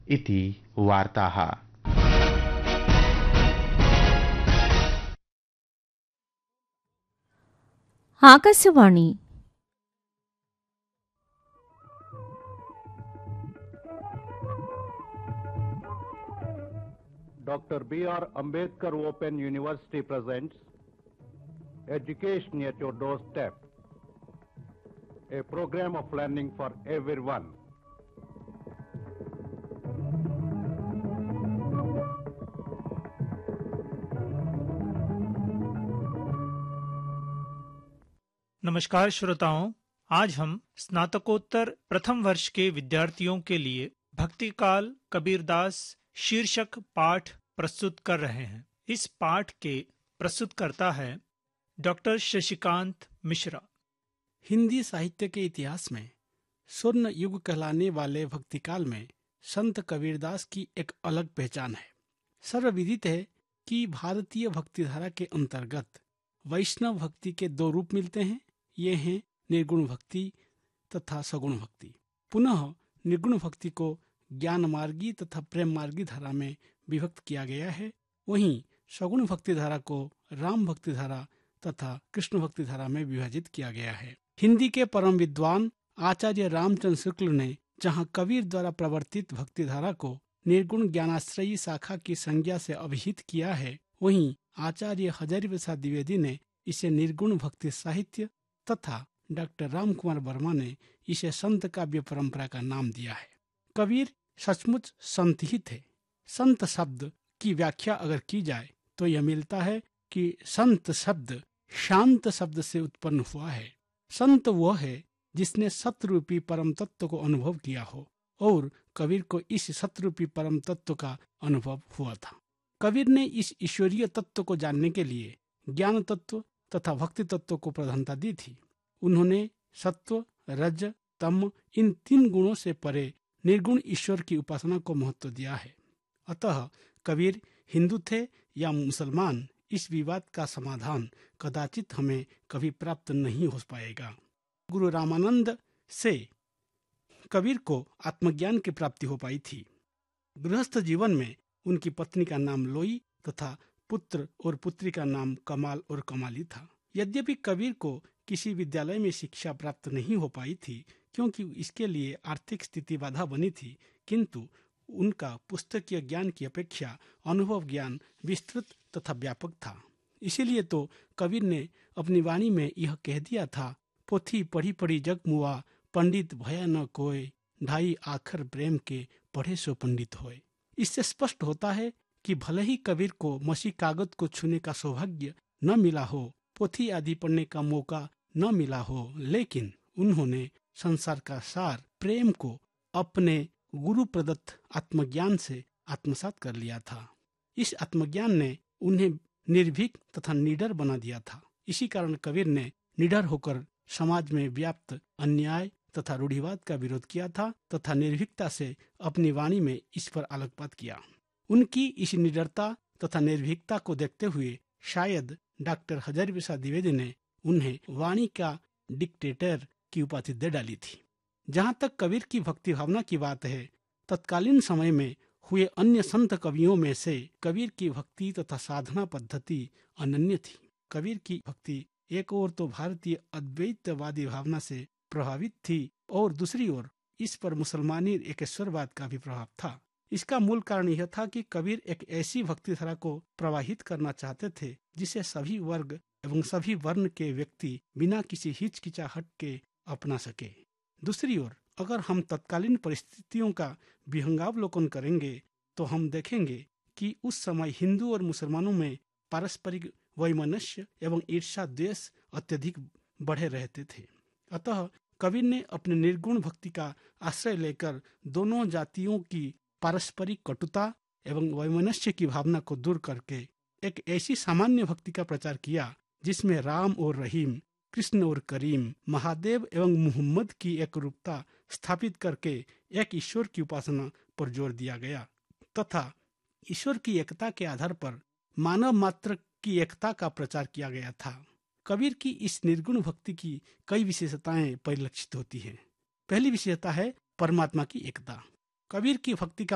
इति वार्ताः। Akashvani Dr. B.R. Ambedkar Open University presents Education at Your Doorstep, a program of learning for everyone. नमस्कार श्रोताओं, आज हम स्नातकोत्तर प्रथम वर्ष के विद्यार्थियों के लिए भक्तिकाल कबीरदास शीर्षक पाठ प्रस्तुत कर रहे हैं। इस पाठ के प्रस्तुतकर्ता है डॉक्टर शशिकांत मिश्रा। हिंदी साहित्य के इतिहास में स्वर्ण युग कहलाने वाले भक्तिकाल में संत कबीरदास की एक अलग पहचान है। सर्वविदित है कि भारतीय भक्तिधारा के अंतर्गत वैष्णव भक्ति के दो रूप मिलते हैं। ये हैं निर्गुण भक्ति तथा सगुण भक्ति। पुनः निर्गुण भक्ति को ज्ञान मार्गी तथा प्रेम मार्गी धारा में विभक्त किया गया है। वहीं सगुण भक्ति धारा को राम भक्ति धारा तथा कृष्ण भक्ति धारा में विभाजित किया गया है। हिंदी के परम विद्वान आचार्य रामचंद्र शुक्ल ने जहाँ कबीर द्वारा प्रवर्तित भक्ति धारा को निर्गुण ज्ञानाश्रयी शाखा की संज्ञा से अभिहित किया है, वहीं आचार्य हजारी प्रसाद द्विवेदी ने इसे निर्गुण भक्ति साहित्य तथा डॉक्टर राम कुमार वर्मा ने इसे संत काव्य परंपरा का नाम दिया है। कबीर सचमुच संत ही थे। संत शब्द की व्याख्या अगर की जाए तो यह मिलता है कि संत शब्द शांत शब्द से उत्पन्न हुआ है। संत वह है जिसने सतरूपी परम तत्व को अनुभव किया हो, और कबीर को इस सतरूपी परम तत्व का अनुभव हुआ था। कबीर ने इस ईश्वरीय तत्व को जानने के लिए ज्ञान तत्व तथा भक्ति तत्व को प्रधानता दी थी। उन्होंने सत्व, रज, तम इन तीन गुणों से परे निर्गुण ईश्वर की उपासना को महत्व दिया है। अतः कबीर हिंदू थे या मुसलमान, इस विवाद का समाधान कदाचित हमें कभी प्राप्त नहीं हो पाएगा। गुरु रामानंद से कबीर को आत्मज्ञान की प्राप्ति हो पाई थी। गृहस्थ जीवन में उनकी पत्नी का नाम लोई तथा पुत्र और पुत्री का नाम कमाल और कमाली था। यद्यपि कबीर को किसी विद्यालय में शिक्षा प्राप्त नहीं हो पाई थी, क्योंकि इसके लिए आर्थिक स्थिति बाधा बनी थी, किंतु उनका पुस्तकीय ज्ञान की अपेक्षा अनुभव ज्ञान विस्तृत तथा व्यापक था। इसीलिए तो कबीर ने अपनी वाणी में यह कह दिया था, पोथी पढ़ी पढ़ी जग मुआ, पंडित भया न कोय, ढाई आखर प्रेम के पढ़े सो पंडित होए। इससे स्पष्ट होता है कि भले ही कबीर को मसी कागज को छूने का सौभाग्य न मिला हो, पोथी आदि पढ़ने का मौका न मिला हो, लेकिन उन्होंने संसार का सार प्रेम को अपने गुरु प्रदत्त आत्मज्ञान से आत्मसात कर लिया था। इस आत्मज्ञान ने उन्हें निर्भीक तथा निडर बना दिया था। इसी कारण कबीर ने निडर होकर समाज में व्याप्त अन्याय तथा रूढ़िवाद का विरोध किया था तथा निर्भीकता से अपनी वाणी में इस पर आलोकपात किया। उनकी इस निडरता तथा निर्भीकता को देखते हुए शायद डॉक्टर हजारी प्रसाद द्विवेदी ने उन्हें वाणी का डिक्टेटर की उपाधि दे डाली थी। जहाँ तक कबीर की भक्ति भावना की बात है, तत्कालीन समय में हुए अन्य संत कवियों में से कबीर की भक्ति तथा साधना पद्धति अनन्य थी। कबीर की भक्ति एक ओर तो भारतीय अद्वैतवादी भावना से प्रभावित थी और दूसरी ओर इस पर मुसलमानी एकेश्वरवाद का भी प्रभाव था। इसका मूल कारण यह था कि कबीर एक ऐसी भक्ति धारा को प्रवाहित करना चाहते थे जिसे सभी वर्ग एवं सभी वर्ण के व्यक्ति बिना किसी हिचकिचाहट के अपना सके। दूसरी ओर अगर हम तत्कालीन परिस्थितियों का विहंगावलोकन करेंगे तो हम देखेंगे कि उस समय हिंदू और मुसलमानों में पारस्परिक वैमनस्य एवं ईर्ष्या द्वेष अत्यधिक बढ़े रहते थे। अतः कबीर ने अपने निर्गुण भक्ति का आश्रय लेकर दोनों जातियों की पारस्परिक कटुता एवं वैमनस्य की भावना को दूर करके एक ऐसी सामान्य भक्ति का प्रचार किया जिसमें राम और रहीम, कृष्ण और करीम, महादेव एवं मुहम्मद की एक रूपता स्थापित करके एक ईश्वर की उपासना पर जोर दिया गया तथा ईश्वर की एकता के आधार पर मानव मात्र की एकता का प्रचार किया गया था। कबीर की इस निर्गुण भक्ति की कई विशेषताएं परिलक्षित होती हैं। पहली विशेषता है परमात्मा की एकता। कबीर की भक्ति का